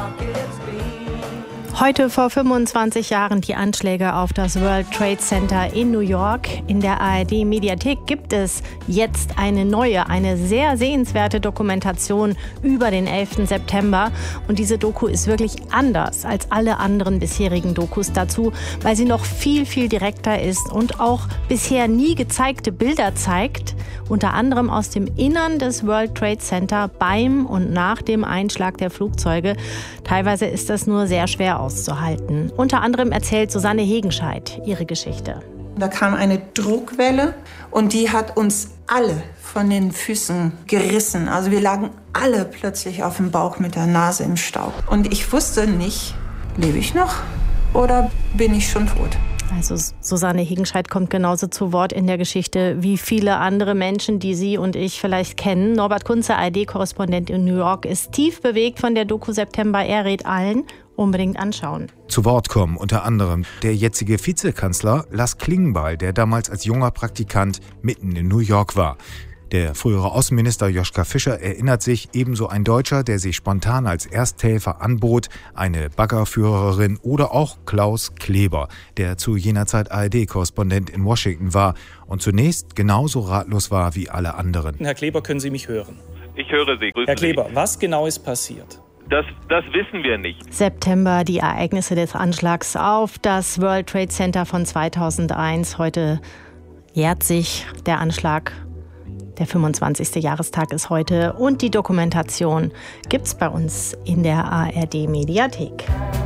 Heute vor 25 Jahren die Anschläge auf das World Trade Center in New York. In der ARD-Mediathek gibt es jetzt eine neue, eine sehr sehenswerte Dokumentation über den 11. September. Und diese Doku ist wirklich anders als alle anderen bisherigen Dokus dazu, weil sie noch viel, viel direkter ist und auch bisher nie gezeigte Bilder zeigt. Unter anderem aus dem Innern des World Trade Center beim und nach dem Einschlag der Flugzeuge. Teilweise ist das nur sehr schwer auszuhalten. Unter anderem erzählt Susanne Hegenscheid ihre Geschichte. Da kam eine Druckwelle und die hat uns alle von den Füßen gerissen. Also wir lagen alle plötzlich auf dem Bauch mit der Nase im Staub. Und ich wusste nicht, lebe ich noch oder bin ich schon tot? Also Susanne Hegenscheid kommt genauso zu Wort in der Geschichte wie viele andere Menschen, die Sie und ich vielleicht kennen. Norbert Kunze, ARD-Korrespondent in New York, ist tief bewegt von der Doku September. Er rät allen, unbedingt anschauen. Zu Wort kommen unter anderem der jetzige Vizekanzler Lars Klingbeil, der damals als junger Praktikant mitten in New York war. Der frühere Außenminister Joschka Fischer erinnert sich, ebenso ein Deutscher, der sich spontan als Ersthelfer anbot, eine Baggerführerin oder auch Klaus Kleber, der zu jener Zeit ARD-Korrespondent in Washington war und zunächst genauso ratlos war wie alle anderen. Herr Kleber, können Sie mich hören? Ich höre Sie. Grüßen Herr Kleber, Sie. Was genau ist passiert? Das wissen wir nicht. September, die Ereignisse des Anschlags auf das World Trade Center von 2001. Heute jährt sich der Anschlag. Der 25. Jahrestag ist heute und die Dokumentation gibt's bei uns in der ARD-Mediathek.